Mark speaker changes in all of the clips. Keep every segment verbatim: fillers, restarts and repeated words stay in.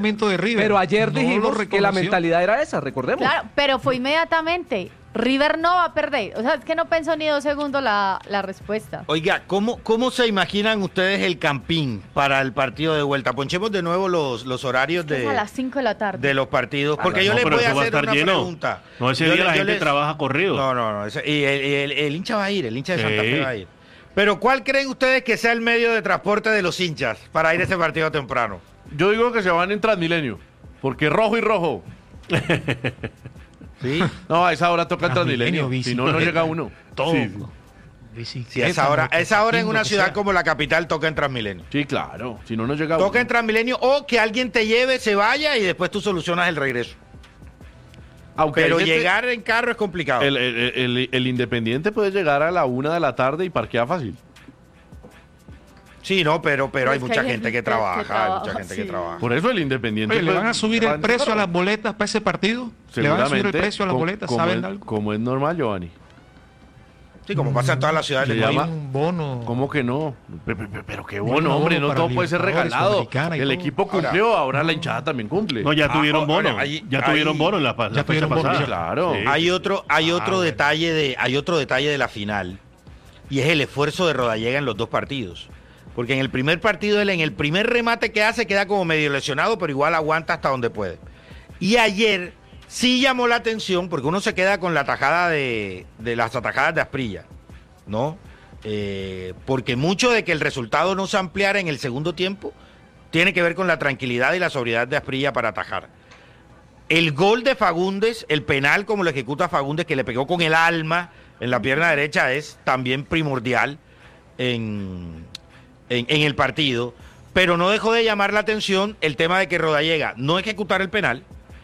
Speaker 1: elemento de River.
Speaker 2: Pero ayer
Speaker 1: no
Speaker 2: dijimos que la mentalidad era esa, recordemos.
Speaker 3: Claro, pero fue inmediatamente. River no va a perder. O sea, es que no pensó ni dos segundos la, la respuesta.
Speaker 4: Oiga, ¿cómo, ¿cómo se imaginan ustedes el campín para el partido de vuelta? Ponchemos de nuevo los, los horarios de,
Speaker 3: a las cinco de la tarde.
Speaker 4: de los partidos, porque
Speaker 5: no,
Speaker 4: yo les
Speaker 5: pero
Speaker 4: voy a
Speaker 5: eso va a
Speaker 4: hacer
Speaker 5: estar
Speaker 4: una
Speaker 5: lleno.
Speaker 4: pregunta.
Speaker 5: No, ese
Speaker 4: Yo
Speaker 5: día
Speaker 4: le-
Speaker 5: la
Speaker 4: yo
Speaker 5: gente
Speaker 4: les-
Speaker 5: trabaja corrido.
Speaker 4: No, no, no. ese- y el, el- el hincha va a ir, el hincha de Santa
Speaker 5: Sí.
Speaker 4: Fe va a ir. Pero ¿cuál creen ustedes que sea el medio de transporte de los hinchas para ir a ese partido temprano?
Speaker 6: Yo digo que se van en Transmilenio, porque rojo y rojo.
Speaker 4: ¿Sí?
Speaker 6: No, a esa hora toca el
Speaker 1: Transmilenio,
Speaker 6: Transmilenio, si
Speaker 1: bici.
Speaker 6: no, no llega uno.
Speaker 1: Todo.
Speaker 6: Sí,
Speaker 1: Bicicleta,
Speaker 4: Sí, a esa hora, a esa hora en
Speaker 1: moto,
Speaker 4: una
Speaker 1: lo que
Speaker 4: ciudad
Speaker 1: sea.
Speaker 4: como la capital toca en Transmilenio.
Speaker 6: sí, claro, si no, no llega
Speaker 4: Toca en
Speaker 6: uno.
Speaker 4: Transmilenio o que alguien te lleve, se vaya y después tú solucionas el regreso.
Speaker 6: Aunque
Speaker 4: Pero
Speaker 6: hay gente-
Speaker 4: llegar en carro es complicado.
Speaker 6: el, el, el- el Independiente puede llegar a la una de la tarde y parquea fácil.
Speaker 4: Sí, no, pero, pero hay
Speaker 3: Es que
Speaker 4: mucha
Speaker 3: hay
Speaker 4: gente que
Speaker 3: gente que
Speaker 4: trabaja, hay
Speaker 3: trabaja,
Speaker 4: mucha gente que
Speaker 3: sí.
Speaker 4: trabaja.
Speaker 6: Por eso el Independiente...
Speaker 1: Oye, ¿le
Speaker 6: pues,
Speaker 1: van a subir
Speaker 6: va
Speaker 1: el
Speaker 6: en
Speaker 1: precio a
Speaker 6: carro.
Speaker 1: las boletas para ese partido? ¿Le van a subir el
Speaker 6: Seguramente,
Speaker 1: precio a las
Speaker 6: co-
Speaker 1: boletas?
Speaker 6: como
Speaker 1: ¿Saben
Speaker 6: es-
Speaker 1: algo?
Speaker 6: Como es normal, Giovanni.
Speaker 4: Sí, como pasa en todas las ciudades
Speaker 6: Se
Speaker 4: del
Speaker 6: llama-
Speaker 4: país.
Speaker 1: Un bono.
Speaker 6: ¿Cómo que no? Pe- pe- pe- Pero qué
Speaker 1: Un
Speaker 6: bueno,
Speaker 1: bono
Speaker 6: hombre, no
Speaker 1: para
Speaker 6: todo puede ser
Speaker 1: Libertadores,
Speaker 6: regalado.
Speaker 1: Sudamericana y
Speaker 6: El
Speaker 1: todo.
Speaker 6: equipo cumplió, ahora la hinchada también cumple.
Speaker 5: No, ya
Speaker 4: Ah,
Speaker 5: tuvieron
Speaker 4: oh,
Speaker 5: bono.
Speaker 4: bueno, ahí-
Speaker 5: ya
Speaker 4: ahí-
Speaker 5: tuvieron bono en la, pa- la
Speaker 1: Ya tuvieron
Speaker 5: fecha
Speaker 1: bono,
Speaker 5: pasada.
Speaker 1: ya.
Speaker 6: Claro.
Speaker 5: Sí.
Speaker 4: Hay otro, hay
Speaker 1: Ah,
Speaker 4: otro
Speaker 1: bueno.
Speaker 4: detalle de, hay otro detalle de la final, y es el esfuerzo de Rodallega en los dos partidos. Porque en el primer partido, él en el primer remate que hace queda como medio lesionado, pero igual aguanta hasta donde puede. Y ayer sí llamó la atención, porque uno se queda con la tajada de, de las atajadas de Asprilla, ¿no? Eh, porque mucho de que el resultado no se ampliara en el segundo tiempo tiene que ver con la tranquilidad y la sobriedad de Asprilla para atajar. El gol de Fagundes, el penal como lo ejecuta Fagundes, que le pegó con el alma en la pierna derecha, es también primordial en, en, en el partido. Pero no dejó de llamar la atención el tema de que Rodallega no ejecutara el penal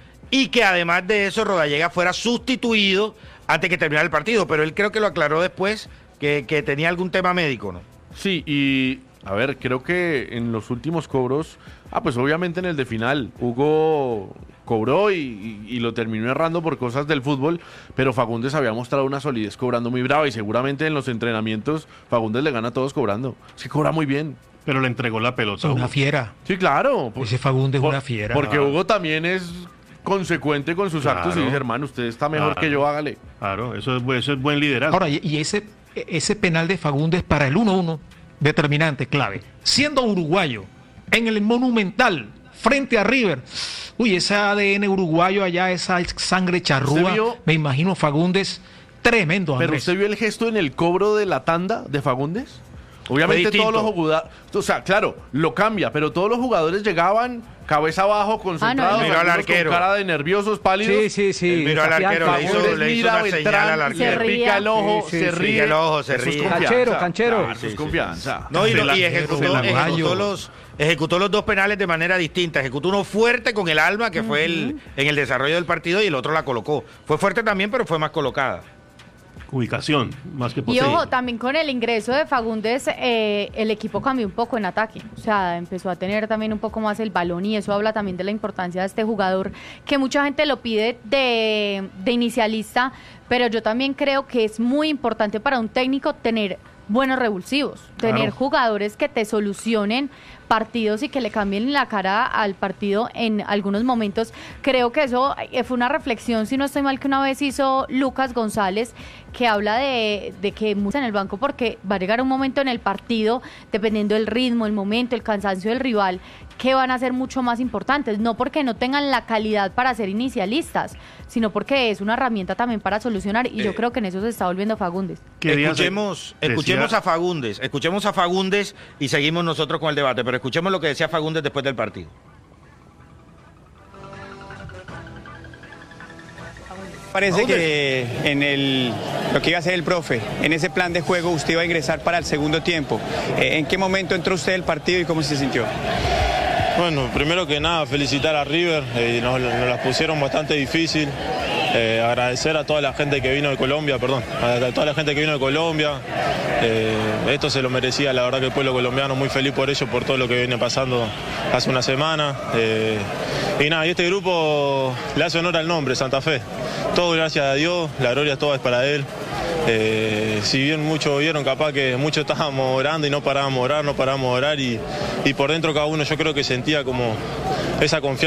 Speaker 4: y que además de eso Rodallega fuera sustituido antes que terminara el partido. Pero él creo que lo aclaró después que, que tenía algún tema médico, ¿no?
Speaker 6: Sí, y a ver, creo que en los últimos cobros, ah, pues obviamente en el de final, Hugo cobró y, y- y lo terminó errando por cosas del fútbol, pero Fagundes había mostrado una solidez cobrando muy brava y seguramente en los entrenamientos Fagundes le gana a todos cobrando. Es que cobra muy bien.
Speaker 5: Pero le entregó la pelota.
Speaker 1: Es una
Speaker 5: Hugo.
Speaker 1: fiera.
Speaker 6: Sí, claro. por-
Speaker 1: Ese Fagundes es
Speaker 6: por-
Speaker 1: una fiera.
Speaker 6: Porque
Speaker 1: Ah.
Speaker 6: Hugo también es consecuente con sus
Speaker 5: Claro.
Speaker 6: actos y dice, hermano, usted está mejor
Speaker 5: Claro.
Speaker 6: que yo, hágale.
Speaker 5: Claro, eso es, bu- eso es buen liderazgo.
Speaker 1: Ahora, y, y ese, ese penal de Fagundes para el uno uno, determinante, clave. Siendo uruguayo, en el Monumental, frente a River. Uy, ese A D N uruguayo allá, esa sangre charrúa.
Speaker 6: ¿Usted vio?
Speaker 1: Me imagino Fagundes tremendo,
Speaker 6: Pero
Speaker 1: Andrés.
Speaker 6: usted vio el gesto en el cobro de la tanda de Fagundes. Obviamente
Speaker 4: distinto.
Speaker 6: todos los jugadores, o sea, claro, lo cambia, pero todos los jugadores llegaban cabeza abajo, concentrados,
Speaker 3: no,
Speaker 4: Miró al
Speaker 6: algunos
Speaker 4: arquero.
Speaker 6: con cara de nerviosos, pálidos.
Speaker 2: Sí, sí, sí.
Speaker 4: Él miró al arquero, le hizo,
Speaker 6: Fagundes
Speaker 4: le hizo
Speaker 6: mira
Speaker 4: una
Speaker 6: a
Speaker 4: señal
Speaker 6: Beltrán,
Speaker 4: al
Speaker 6: se
Speaker 4: arquero.
Speaker 3: Se ríe.
Speaker 6: pica el ojo,
Speaker 2: Sí, sí,
Speaker 6: se
Speaker 2: sí.
Speaker 6: ríe.
Speaker 4: Pica el ojo, se
Speaker 6: Eso es
Speaker 4: ríe.
Speaker 6: confianza.
Speaker 2: Canchero, canchero.
Speaker 6: Claro, eso es confianza.
Speaker 4: No, y, lo- y
Speaker 5: Delantero,
Speaker 4: ejecutó,
Speaker 1: delantero.
Speaker 4: ejecutó los, ejecutó los dos penales de manera distinta. Ejecutó uno fuerte con el alma, que fue el, en el desarrollo del partido, y el otro la colocó. Fue fuerte también, pero fue más colocada.
Speaker 5: Ubicación, más que
Speaker 3: Y
Speaker 5: posible.
Speaker 3: ojo, también con el ingreso de Fagundes, eh, el equipo cambió un poco en ataque. O sea, empezó a tener también un poco más el balón y eso habla también de la importancia de este jugador, que mucha gente lo pide de, de inicialista, pero yo también creo que es muy importante para un técnico tener buenos revulsivos, tener
Speaker 5: Claro.
Speaker 3: jugadores que te solucionen partidos y que le cambien la cara al partido en algunos momentos. Creo que eso eh, fue una reflexión, si no estoy mal, que una vez hizo Lucas González, que habla de, de que mucho en el banco porque va a llegar un momento en el partido, dependiendo del ritmo, el momento, el cansancio del rival, que van a ser mucho más importantes, no porque no tengan la calidad para ser inicialistas, sino porque es una herramienta también para solucionar, y yo
Speaker 4: Eh,
Speaker 3: creo que en eso se está volviendo Fagundes.
Speaker 5: ¿Qué día se-
Speaker 4: Escuchemos,
Speaker 5: decía-
Speaker 4: escuchemos a Fagundes, escuchemos a Fagundes y seguimos nosotros con el debate, pero escuchemos lo que decía Fagundes después del partido.
Speaker 7: Parece que en el, lo que iba a hacer el profe, en ese plan de juego usted iba a ingresar para el segundo tiempo. Eh, ¿En qué momento entró usted al partido y cómo se sintió?
Speaker 8: Bueno, primero que nada, felicitar a River, eh, nos, nos las pusieron bastante difícil. Eh, agradecer a toda la gente que vino de Colombia, perdón, a toda la gente que vino de Colombia. Eh, esto se lo merecía, la verdad que el pueblo colombiano, muy feliz por ello, por todo lo que viene pasando hace una semana. Eh, y nada, y este grupo le hace honor al nombre, Santa Fe. Todo gracias a Dios, la gloria toda es para Él. Eh, si bien muchos vieron, capaz que muchos estábamos orando y no parábamos de orar, no parábamos de orar y, y por dentro cada uno yo creo que sentía como esa confianza.